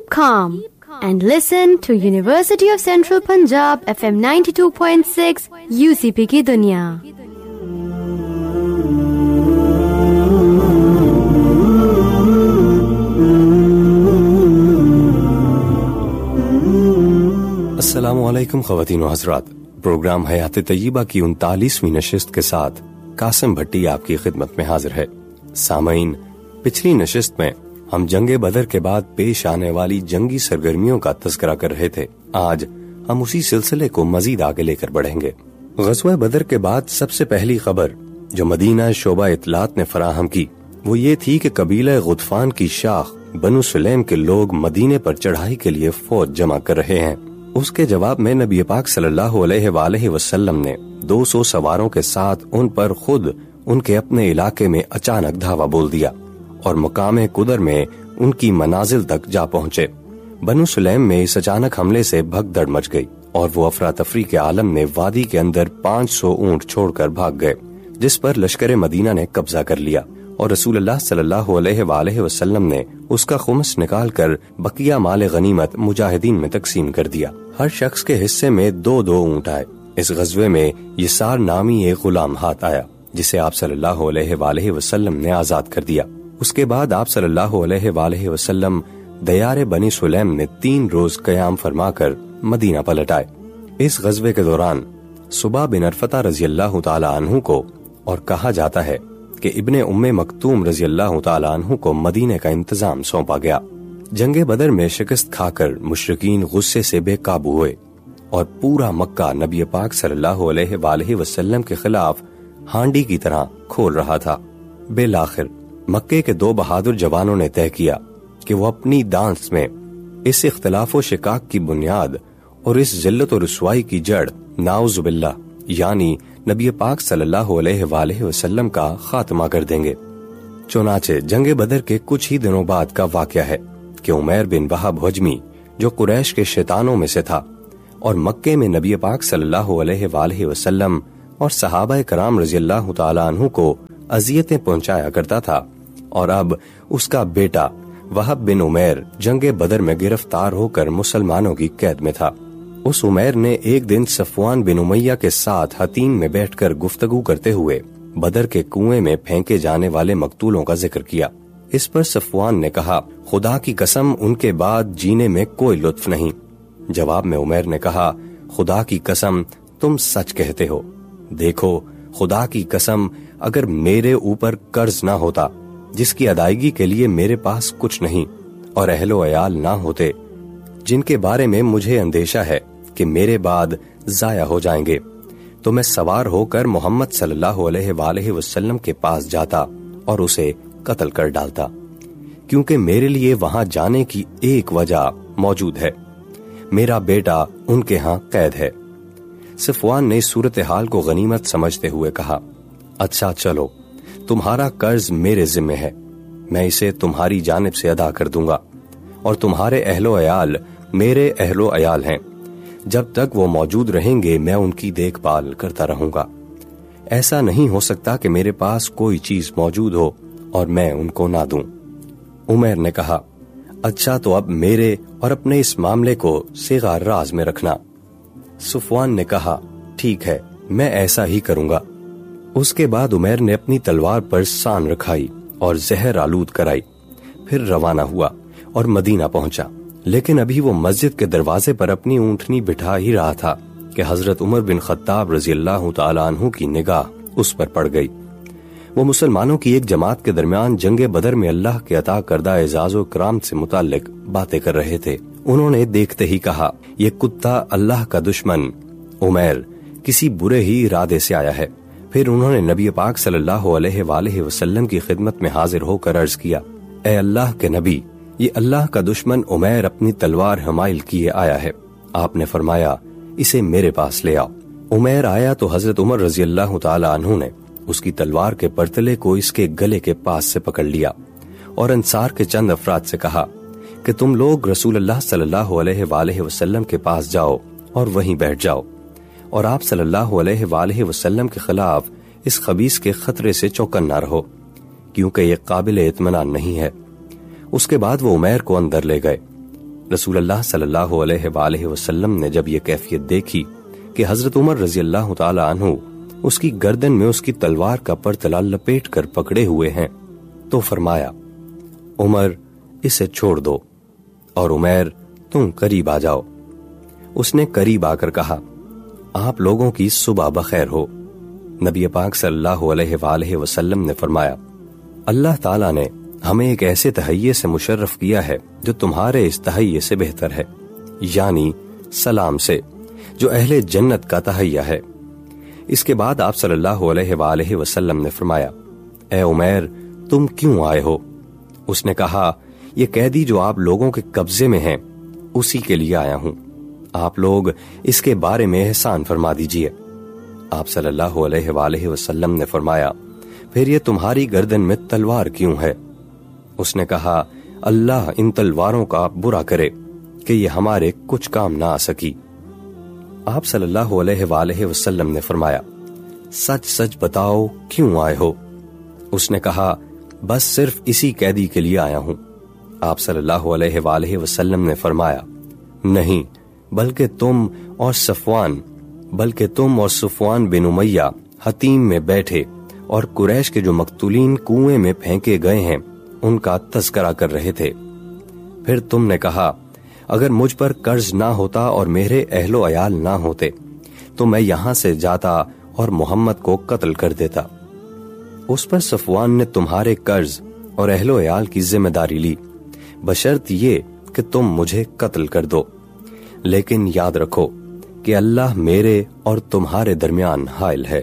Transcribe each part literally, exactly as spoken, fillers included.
keep calm and listen to University of Central Punjab F M ninety-two point six U C P کی دنیا. السلام علیکم خواتین و حضرات. پروگرام حیات طیبہ کی انتالیسویں نشست کے ساتھ قاسم بھٹی آپ کی خدمت میں حاضر ہے. سامعین، پچھلی نشست میں ہم جنگ بدر کے بعد پیش آنے والی جنگی سرگرمیوں کا تذکرہ کر رہے تھے. آج ہم اسی سلسلے کو مزید آگے لے کر بڑھیں گے. غزوہ بدر کے بعد سب سے پہلی خبر جو مدینہ شعبہ اطلاعات نے فراہم کی وہ یہ تھی کہ قبیلہ غطفان کی شاخ بنو سلیم کے لوگ مدینے پر چڑھائی کے لیے فوج جمع کر رہے ہیں. اس کے جواب میں نبی پاک صلی اللہ علیہ وآلہ وسلم نے دو سو سواروں کے ساتھ ان پر خود ان کے اپنے علاقے میں اچانک دھاوا بول دیا اور مقام قدر میں ان کی منازل تک جا پہنچے. بنو سلیم میں اس اچانک حملے سے بھگدڑ مچ گئی اور وہ افراتفری کے عالم میں وادی کے اندر پانچ سو اونٹ چھوڑ کر بھاگ گئے، جس پر لشکر مدینہ نے قبضہ کر لیا اور رسول اللہ صلی اللہ علیہ وآلہ وسلم نے اس کا خمس نکال کر بقیہ مال غنیمت مجاہدین میں تقسیم کر دیا. ہر شخص کے حصے میں دو دو اونٹ آئے. اس غزوے میں یسار نامی ایک غلام ہاتھ آیا جسے آپ صلی اللہ علیہ وآلہ وسلم نے آزاد کر دیا. اس کے بعد آپ صلی اللہ علیہ وآلہ وسلم دیار بنی سلیم میں تین روز قیام فرما کر مدینہ پلٹ آئے. اس غزوے کے دوران صبح بن عرفہ رضی اللہ تعالی عنہ کو اور کہا جاتا ہے کہ ابن ام مکتوم رضی اللہ تعالی عنہ کو مدینے کا انتظام سونپا گیا. جنگ بدر میں شکست کھا کر مشرکین غصے سے بے قابو ہوئے اور پورا مکہ نبی پاک صلی اللہ علیہ وآلہ وسلم کے خلاف ہانڈی کی طرح کھول رہا تھا. بالآخر مکے کے دو بہادر جوانوں نے طے کیا کہ وہ اپنی دانس میں اس اختلاف و شقاق کی بنیاد اور اس ذلت و رسوائی کی جڑ نعوذ باللہ یعنی نبی پاک صلی اللہ علیہ وآلہ وسلم کا خاتمہ کر دیں گے. چنانچہ جنگ بدر کے کچھ ہی دنوں بعد کا واقعہ ہے کہ عمیر بن وہب حجمی جو قریش کے شیطانوں میں سے تھا اور مکے میں نبی پاک صلی اللہ علیہ وآلہ وسلم اور صحابہ کرام رضی اللہ تعالی عنہ کو اذیتیں پہنچایا کرتا تھا، اور اب اس کا بیٹا وہب بن عمیر جنگ بدر میں گرفتار ہو کر مسلمانوں کی قید میں تھا. اس عمیر نے ایک دن صفوان بن امیہ کے ساتھ حتیم میں بیٹھ کر گفتگو کرتے ہوئے بدر کے کنویں میں پھینکے جانے والے مقتولوں کا ذکر کیا. اس پر صفوان نے کہا، خدا کی قسم ان کے بعد جینے میں کوئی لطف نہیں. جواب میں عمیر نے کہا، خدا کی قسم تم سچ کہتے ہو. دیکھو خدا کی قسم اگر میرے اوپر قرض نہ ہوتا جس کی ادائیگی کے لیے میرے پاس کچھ نہیں اور اہل و عیال نہ ہوتے جن کے بارے میں مجھے اندیشہ ہے کہ میرے بعد ضائع ہو جائیں گے، تو میں سوار ہو کر محمد صلی اللہ علیہ وآلہ وسلم کے پاس جاتا اور اسے قتل کر ڈالتا، کیونکہ میرے لیے وہاں جانے کی ایک وجہ موجود ہے، میرا بیٹا ان کے ہاں قید ہے. صفوان نے اس صورتحال کو غنیمت سمجھتے ہوئے کہا، اچھا چلو تمہارا قرض میرے ذمہ ہے، میں اسے تمہاری جانب سے ادا کر دوں گا، اور تمہارے اہل و عیال میرے اہل و عیال ہیں، جب تک وہ موجود رہیں گے میں ان کی دیکھ بھال کرتا رہوں گا. ایسا نہیں ہو سکتا کہ میرے پاس کوئی چیز موجود ہو اور میں ان کو نہ دوں. عمیر نے کہا، اچھا تو اب میرے اور اپنے اس معاملے کو صیغہ راز میں رکھنا. صفوان نے کہا، ٹھیک ہے میں ایسا ہی کروں گا. اس کے بعد عمیر نے اپنی تلوار پر سان رکھائی اور زہر آلود کرائی، پھر روانہ ہوا اور مدینہ پہنچا. لیکن ابھی وہ مسجد کے دروازے پر اپنی اونٹنی بٹھا ہی رہا تھا کہ حضرت عمر بن خطاب رضی اللہ تعالی عنہ کی نگاہ اس پر پڑ گئی. وہ مسلمانوں کی ایک جماعت کے درمیان جنگ بدر میں اللہ کے عطا کردہ اعزاز و کرام سے متعلق باتیں کر رہے تھے. انہوں نے دیکھتے ہی کہا، یہ کتا اللہ کا دشمن عمیر کسی برے ہی ارادے سے آیا ہے. پھر انہوں نے نبی پاک صلی اللہ علیہ وآلہ وسلم کی خدمت میں حاضر ہو کر عرض کیا، اے اللہ کے نبی، یہ اللہ کا دشمن عمیر اپنی تلوار حمائل کیے آیا ہے. آپ نے فرمایا، اسے میرے پاس لے آؤ. عمیر آیا تو حضرت عمر رضی اللہ تعالی عنہ نے اس کی تلوار کے پرتلے کو اس کے گلے کے پاس سے پکڑ لیا اور انصار کے چند افراد سے کہا کہ تم لوگ رسول اللہ صلی اللہ علیہ وآلہ وسلم کے پاس جاؤ اور وہیں بیٹھ جاؤ، اور آپ صلی اللہ علیہ وآلہ وسلم کے خلاف اس خبیث کے خطرے سے چوکن نہ رہو، کیونکہ یہ قابل اطمینان نہیں ہے. اس کے بعد وہ عمیر کو اندر لے گئے رسول اللہ صلی اللہ علیہ وآلہ وسلم نے جب یہ کیفیت دیکھی کہ حضرت عمر رضی اللہ تعالی عنہ اس کی گردن میں اس کی تلوار کا پرتلا لپیٹ کر پکڑے ہوئے ہیں تو فرمایا، عمر اسے چھوڑ دو، اور عمیر تم قریب آ جاؤ۔ اس نے قریب آ کر کہا، آپ لوگوں کی صبح بخیر ہو۔ نبی پاک صلی اللہ علیہ وآلہ وسلم نے فرمایا، اللہ تعالیٰ نے ہمیں ایک ایسے تحیے سے مشرف کیا ہے جو تمہارے اس تحیے سے بہتر ہے، یعنی سلام سے، جو اہل جنت کا تحیہ ہے۔ اس کے بعد آپ صلی اللہ علیہ وآلہ وسلم نے فرمایا، اے عمیر تم کیوں آئے ہو؟ اس نے کہا، یہ قیدی جو آپ لوگوں کے قبضے میں ہیں اسی کے لیے آیا ہوں، آپ لوگ اس کے بارے میں احسان فرما دیجئے۔ آپ صلی اللہ علیہ وآلہ وسلم نے فرمایا، پھر یہ تمہاری گردن میں تلوار کیوں ہے؟ اس نے کہا، اللہ ان تلواروں کا برا کرے کہ یہ ہمارے کچھ کام نہ آ سکی۔ آپ صلی اللہ علیہ وآلہ وسلم نے فرمایا، سچ سچ بتاؤ کیوں آئے ہو؟ اس نے کہا، بس صرف اسی قیدی کے لیے آیا ہوں۔ آپ صلی اللہ علیہ وآلہ وسلم نے فرمایا، نہیں بلکہ تم اور صفوان بلکہ تم اور صفوان بن امیہ حتیم میں بیٹھے اور قریش کے جو مقتولین کنویں میں پھینکے گئے ہیں ان کا تذکرہ کر رہے تھے۔ پھر تم نے کہا، اگر مجھ پر قرض نہ ہوتا اور میرے اہل و عیال نہ ہوتے تو میں یہاں سے جاتا اور محمد کو قتل کر دیتا۔ اس پر صفوان نے تمہارے قرض اور اہل و عیال کی ذمہ داری لی، بشرط یہ کہ تم مجھے قتل کر دو، لیکن یاد رکھو کہ اللہ میرے اور تمہارے درمیان حائل ہے۔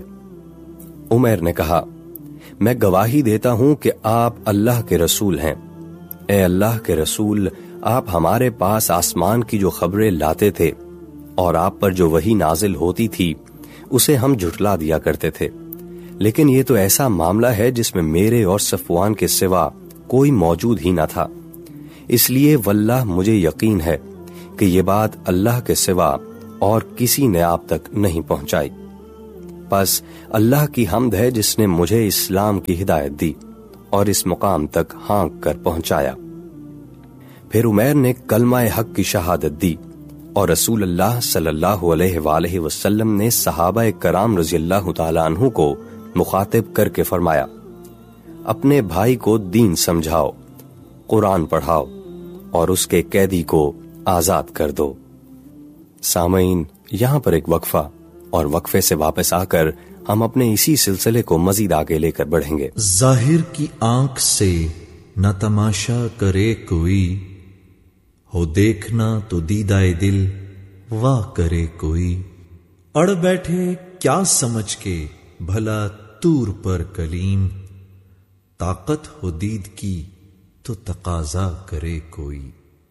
عمیر نے کہا، میں گواہی دیتا ہوں کہ آپ اللہ کے رسول ہیں۔ اے اللہ کے رسول، آپ ہمارے پاس آسمان کی جو خبریں لاتے تھے اور آپ پر جو وحی نازل ہوتی تھی اسے ہم جھٹلا دیا کرتے تھے، لیکن یہ تو ایسا معاملہ ہے جس میں میرے اور صفوان کے سوا کوئی موجود ہی نہ تھا، اس لیے واللہ مجھے یقین ہے کہ یہ بات اللہ کے سوا اور کسی نے آپ تک نہیں پہنچائی۔ پس اللہ کی حمد ہے جس نے مجھے اسلام کی ہدایت دی اور اس مقام تک ہانک کر پہنچایا۔ پھر عمیر نے کلمہ حق کی شہادت دی اور رسول اللہ صلی اللہ علیہ وآلہ وسلم نے صحابہ کرام رضی اللہ تعالیٰ عنہ کو مخاطب کر کے فرمایا، اپنے بھائی کو دین سمجھاؤ، قرآن پڑھاؤ اور اس کے قیدی کو آزاد کر دو۔ سامعین، یہاں پر ایک وقفہ اور وقفے سے واپس آ کر ہم اپنے اسی سلسلے کو مزید آگے لے کر بڑھیں گے۔ ظاہر کی آنکھ سے نہ تماشا کرے کوئی، ہو دیکھنا تو دیدائے دل واہ کرے کوئی، اڑ بیٹھے کیا سمجھ کے بھلا طور پر کلیم، طاقت ہو دید کی تو تقاضا کرے کوئی۔